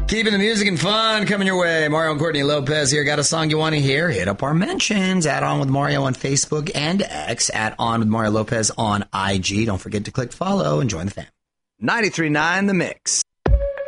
Keeping the music and fun coming your way. Mario and Courtney Lopez here. Got a song you want to hear? Hit up our mentions. Add On With Mario on Facebook and X. Add On With Mario Lopez on IG. Don't forget to click follow and join the fam. 93.9 The Mix.